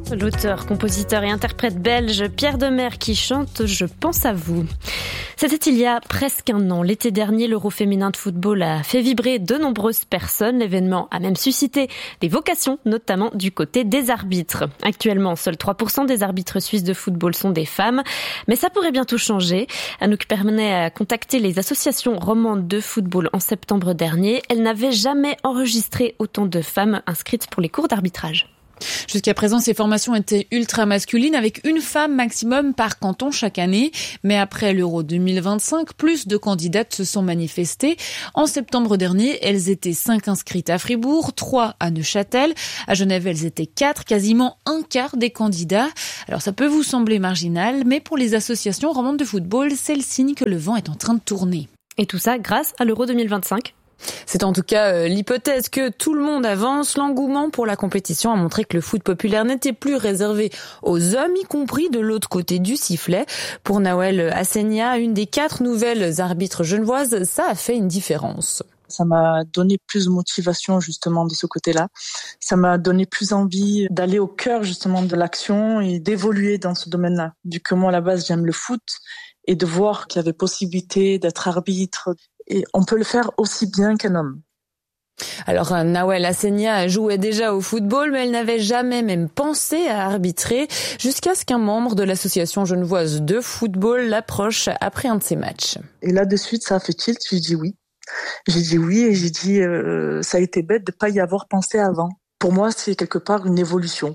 L'auteur, compositeur et interprète belge Pierre Demers qui chante « Je pense à vous ». C'était il y a presque un an. L'été dernier, l'Euro féminin de football a fait vibrer de nombreuses personnes. L'événement a même suscité des vocations, notamment du côté des arbitres. Actuellement, seuls 3% des arbitres suisses de football sont des femmes. Mais ça pourrait bientôt changer. Anouk Pernet a contacté les associations romandes de football en septembre dernier. Elle n'avait jamais enregistré autant de femmes inscrites pour les cours d'arbitrage. Jusqu'à présent, ces formations étaient ultra masculines avec une femme maximum par canton chaque année. Mais après l'Euro 2025, plus de candidates se sont manifestées. En septembre dernier, elles étaient 5 inscrites à Fribourg, 3 à Neuchâtel. À Genève, elles étaient 4, quasiment un quart des candidats. Alors ça peut vous sembler marginal, mais pour les associations romandes de football, c'est le signe que le vent est en train de tourner. Et tout ça grâce à l'Euro 2025. C'est en tout cas l'hypothèse que tout le monde avance. L'engouement pour la compétition a montré que le foot populaire n'était plus réservé aux hommes, y compris de l'autre côté du sifflet. Pour Nawel Assenia, une des 4 nouvelles arbitres genevoises, ça a fait une différence. Ça m'a donné plus de motivation justement de ce côté-là. Ça m'a donné plus envie d'aller au cœur justement de l'action et d'évoluer dans ce domaine-là. Vu que moi à la base j'aime le foot et de voir qu'il y avait possibilité d'être arbitre. Et on peut le faire aussi bien qu'un homme. Alors Nawel Assenia jouait déjà au football, mais elle n'avait jamais même pensé à arbitrer, jusqu'à ce qu'un membre de l'association genevoise de football l'approche après un de ses matchs. Et là de suite ça a fait tilt, j'ai dit oui. J'ai dit oui et j'ai dit ça a été bête de pas y avoir pensé avant. Pour moi c'est quelque part une évolution.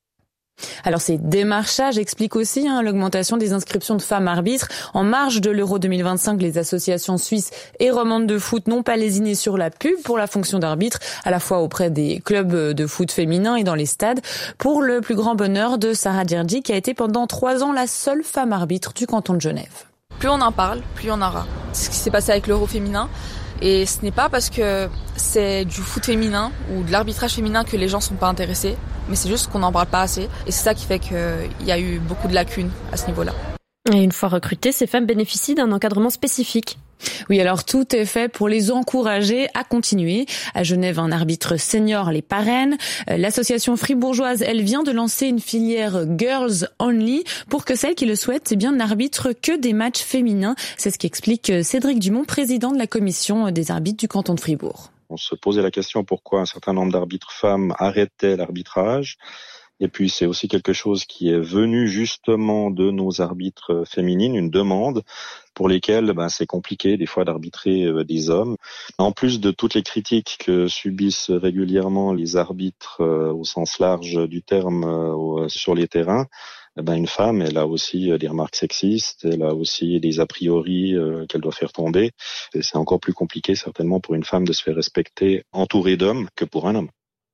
Alors ces démarchages expliquent aussi l'augmentation des inscriptions de femmes arbitres. En marge de l'Euro 2025, les associations suisses et romandes de foot n'ont pas lésiné sur la pub pour la fonction d'arbitre, à la fois auprès des clubs de foot féminins et dans les stades, pour le plus grand bonheur de Sarah Djerji, qui a été pendant 3 ans la seule femme arbitre du canton de Genève. Plus on en parle, plus on en aura. C'est ce qui s'est passé avec l'Euro féminin. Et ce n'est pas parce que c'est du foot féminin ou de l'arbitrage féminin que les gens sont pas intéressés, mais c'est juste qu'on n'en parle pas assez. Et c'est ça qui fait qu'il y a eu beaucoup de lacunes à ce niveau-là. Et une fois recrutées, ces femmes bénéficient d'un encadrement spécifique. Oui, alors tout est fait pour les encourager à continuer. À Genève, un arbitre senior les parraine. L'association fribourgeoise, elle vient de lancer une filière Girls Only pour que celles qui le souhaitent, n'arbitrent que des matchs féminins. C'est ce qu'explique Cédric Dumont, président de la commission des arbitres du canton de Fribourg. On se posait la question pourquoi un certain nombre d'arbitres femmes arrêtaient l'arbitrage. Et puis c'est aussi quelque chose qui est venu justement de nos arbitres féminines, une demande pour lesquelles c'est compliqué des fois d'arbitrer des hommes. En plus de toutes les critiques que subissent régulièrement les arbitres au sens large du terme sur les terrains, une femme, elle a aussi des remarques sexistes, elle a aussi des a priori qu'elle doit faire tomber. Et c'est encore plus compliqué certainement pour une femme de se faire respecter entourée d'hommes que pour un homme.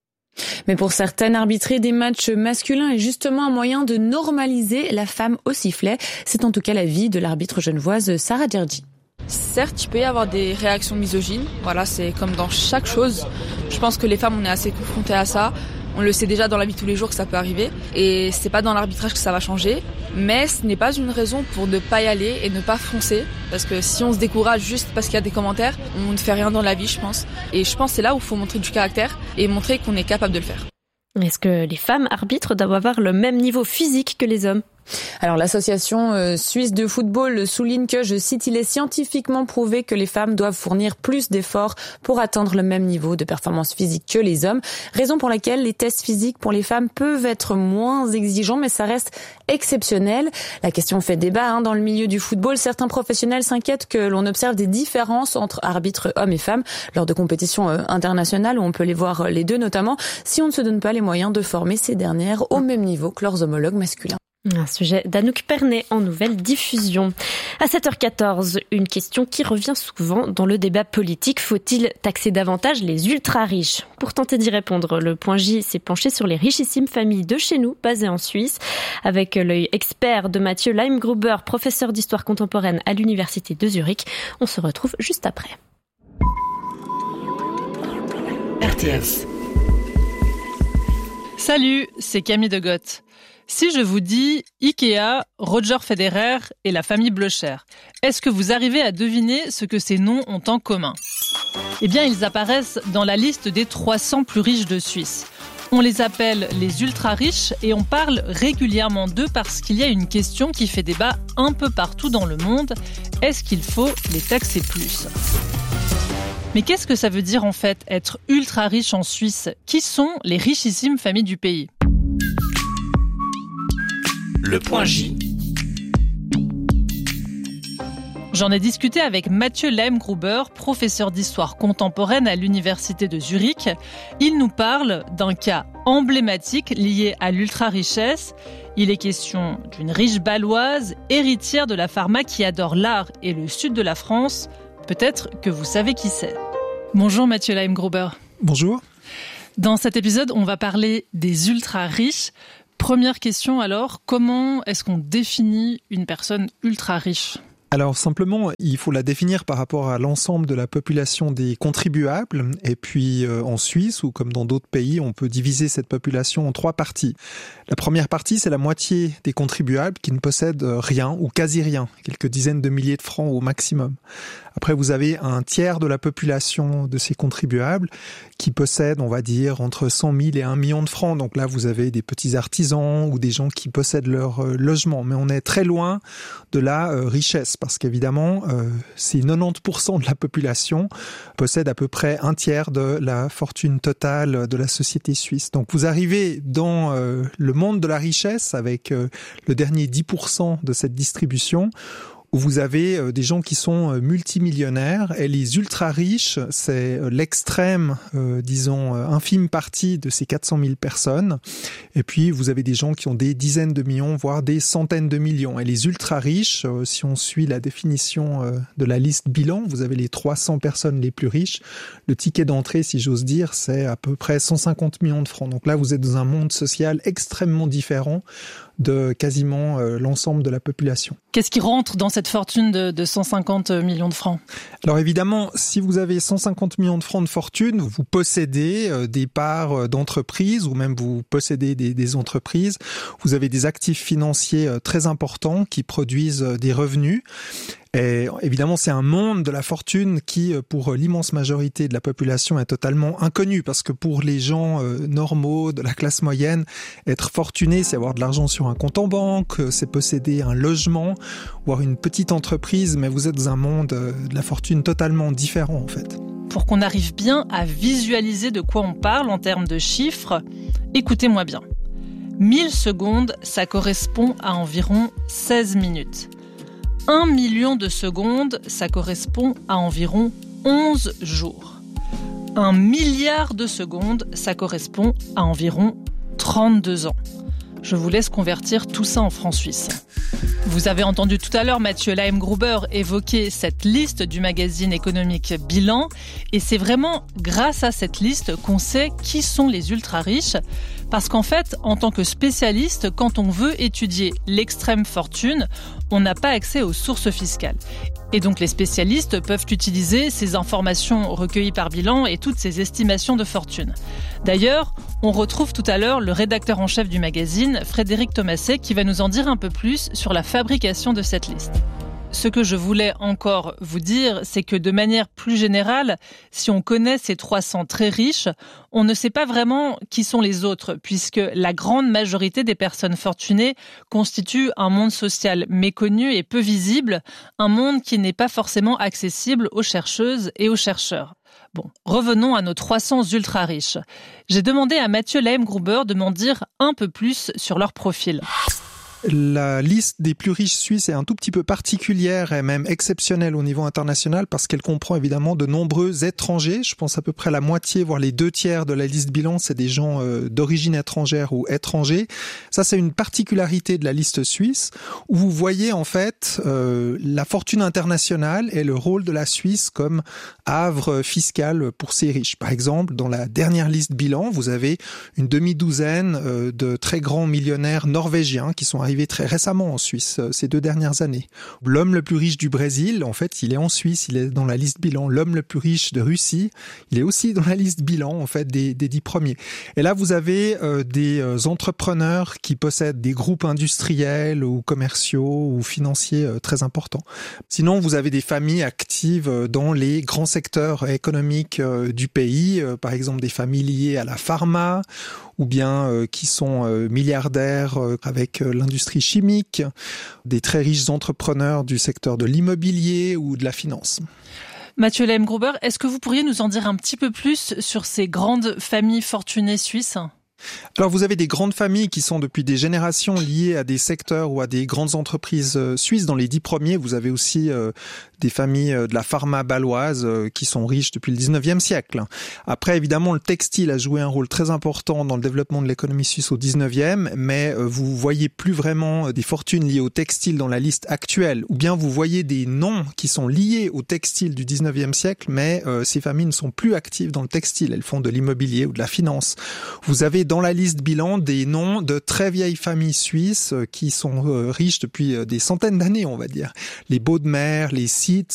Mais pour certaines, arbitrer des matchs masculins est justement un moyen de normaliser la femme au sifflet. C'est en tout cas l'avis de l'arbitre genevoise Sarah Djerji. Certes, il peut y avoir des réactions misogynes. Voilà, c'est comme dans chaque chose. Je pense que les femmes, on est assez confrontées à ça. On le sait déjà dans la vie de tous les jours que ça peut arriver. Et c'est pas dans l'arbitrage que ça va changer. Mais ce n'est pas une raison pour ne pas y aller et ne pas foncer. Parce que si on se décourage juste parce qu'il y a des commentaires, on ne fait rien dans la vie, je pense. Et je pense que c'est là où il faut montrer du caractère et montrer qu'on est capable de le faire. Est-ce que les femmes arbitres doivent avoir le même niveau physique que les hommes ? Alors l'association suisse de football souligne que, je cite, il est scientifiquement prouvé que les femmes doivent fournir plus d'efforts pour atteindre le même niveau de performance physique que les hommes. Raison pour laquelle les tests physiques pour les femmes peuvent être moins exigeants, mais ça reste exceptionnel. La question fait débat dans le milieu du football. Certains professionnels s'inquiètent que l'on observe des différences entre arbitres hommes et femmes lors de compétitions internationales où on peut les voir les deux, notamment si on ne se donne pas les moyens de former ces dernières au même niveau que leurs homologues masculins. Un sujet d'Anouk Pernet en nouvelle diffusion. À 7h14, une question qui revient souvent dans le débat politique. Faut-il taxer davantage les ultra-riches ? Pour tenter d'y répondre, le Point J s'est penché sur les richissimes familles de chez nous, basées en Suisse. Avec l'œil expert de Mathieu Leimgruber, professeur d'histoire contemporaine à l'université de Zurich. On se retrouve juste après. RTS. Salut, c'est Camille Degotte. Si je vous dis Ikea, Roger Federer et la famille Blocher, est-ce que vous arrivez à deviner ce que ces noms ont en commun ? Eh bien, ils apparaissent dans la liste des 300 plus riches de Suisse. On les appelle les ultra-riches et on parle régulièrement d'eux parce qu'il y a une question qui fait débat un peu partout dans le monde. Est-ce qu'il faut les taxer plus ? Mais qu'est-ce que ça veut dire en fait être ultra-riche en Suisse ? Qui sont les richissimes familles du pays ? Le point J. J'en ai discuté avec Mathieu Leimgruber, professeur d'histoire contemporaine à l'université de Zurich. Il nous parle d'un cas emblématique lié à l'ultra-richesse. Il est question d'une riche baloise, héritière de la pharma qui adore l'art et le sud de la France. Peut-être que vous savez qui c'est. Bonjour Mathieu Leimgruber. Bonjour. Dans cet épisode, on va parler des ultra-riches. Première question alors, comment est-ce qu'on définit une personne ultra-riche ? Alors simplement, il faut la définir par rapport à l'ensemble de la population des contribuables. Et puis en Suisse, ou comme dans d'autres pays, on peut diviser cette population en 3 parties. La première partie, c'est la moitié des contribuables qui ne possèdent rien ou quasi rien, quelques dizaines de milliers de francs au maximum. Après, vous avez un tiers de la population de ces contribuables qui possèdent, on va dire, entre 100 000 et 1 million de francs. Donc là, vous avez des petits artisans ou des gens qui possèdent leur logement. Mais on est très loin de la richesse parce qu'évidemment, c'est 90% de la population possède à peu près un tiers de la fortune totale de la société suisse. Donc vous arrivez dans le monde de la richesse avec le dernier 10% de cette distribution, où vous avez des gens qui sont multimillionnaires, et les ultra-riches, c'est l'extrême, infime partie de ces 400 000 personnes. Et puis, vous avez des gens qui ont des dizaines de millions, voire des centaines de millions. Et les ultra-riches, si on suit la définition de la liste bilan, vous avez les 300 personnes les plus riches. Le ticket d'entrée, si j'ose dire, c'est à peu près 150 millions de francs. Donc là, vous êtes dans un monde social extrêmement différent de quasiment l'ensemble de la population. Qu'est-ce qui rentre dans cette fortune de 150 millions de francs ? Alors évidemment, si vous avez 150 millions de francs de fortune, vous possédez des parts d'entreprises ou même vous possédez des entreprises. Vous avez des actifs financiers très importants qui produisent des revenus. Et évidemment, c'est un monde de la fortune qui, pour l'immense majorité de la population, est totalement inconnu. Parce que pour les gens normaux, de la classe moyenne, être fortuné, c'est avoir de l'argent sur un compte en banque, c'est posséder un logement, voire une petite entreprise. Mais vous êtes dans un monde de la fortune totalement différent, en fait. Pour qu'on arrive bien à visualiser de quoi on parle en termes de chiffres, écoutez-moi bien. 1000 secondes, ça correspond à environ 16 minutes. 1 million de secondes, ça correspond à environ 11 jours. 1 milliard de secondes, ça correspond à environ 32 ans. Je vous laisse convertir tout ça en francs suisses. Vous avez entendu tout à l'heure Mathieu Leimgruber évoquer cette liste du magazine économique Bilan. Et c'est vraiment grâce à cette liste qu'on sait qui sont les ultra-riches. Parce qu'en fait, en tant que spécialiste, quand on veut étudier l'extrême fortune, on n'a pas accès aux sources fiscales. Et donc les spécialistes peuvent utiliser ces informations recueillies par Bilan et toutes ces estimations de fortune. D'ailleurs, on retrouve tout à l'heure le rédacteur en chef du magazine, Frédéric Thomasset, qui va nous en dire un peu plus sur la fabrication de cette liste. Ce que je voulais encore vous dire, c'est que de manière plus générale, si on connaît ces 300 très riches, on ne sait pas vraiment qui sont les autres, puisque la grande majorité des personnes fortunées constituent un monde social méconnu et peu visible, un monde qui n'est pas forcément accessible aux chercheuses et aux chercheurs. Bon, revenons à nos 300 ultra-riches. J'ai demandé à Mathieu Leimgruber de m'en dire un peu plus sur leur profil. La liste des plus riches suisses est un tout petit peu particulière et même exceptionnelle au niveau international parce qu'elle comprend évidemment de nombreux étrangers. Je pense à peu près la moitié, voire les 2/3 de la liste bilan, c'est des gens d'origine étrangère ou étrangers. Ça, c'est une particularité de la liste suisse où vous voyez en fait la fortune internationale et le rôle de la Suisse comme havre fiscal pour ces riches. Par exemple, dans la dernière liste bilan, vous avez une demi-douzaine de très grands millionnaires norvégiens qui sont arrivés très récemment en Suisse, ces 2 dernières années. L'homme le plus riche du Brésil, en fait, il est en Suisse, il est dans la liste bilan. L'homme le plus riche de Russie, il est aussi dans la liste bilan, en fait, des 10 premiers. Et là, vous avez des entrepreneurs qui possèdent des groupes industriels ou commerciaux ou financiers très importants. Sinon, vous avez des familles actives dans les grands secteurs économiques du pays, par exemple des familles liées à la pharma ou bien qui sont milliardaires avec l'industrie chimique, des très riches entrepreneurs du secteur de l'immobilier ou de la finance. Mathieu Lehmgruber, est-ce que vous pourriez nous en dire un petit peu plus sur ces grandes familles fortunées suisses ? Alors vous avez des grandes familles qui sont depuis des générations liées à des secteurs ou à des grandes entreprises suisses. Dans les 10 premiers, vous avez aussi des familles de la pharma bâloise qui sont riches depuis le 19e siècle. Après, évidemment, le textile a joué un rôle très important dans le développement de l'économie suisse au 19e, mais vous voyez plus vraiment des fortunes liées au textile dans la liste actuelle, ou bien vous voyez des noms qui sont liés au textile du 19e siècle, mais ces familles ne sont plus actives dans le textile. Elles font de l'immobilier ou de la finance. Vous avez dans la liste bilan des noms de très vieilles familles suisses qui sont riches depuis des centaines d'années, on va dire. Les Baudemer, les Sietz,